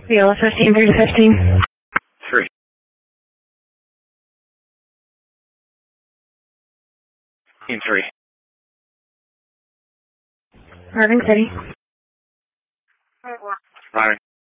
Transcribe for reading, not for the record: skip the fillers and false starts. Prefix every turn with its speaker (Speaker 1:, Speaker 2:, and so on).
Speaker 1: Viola 15, 3 to 15.
Speaker 2: 3. In 3.
Speaker 1: Irving City.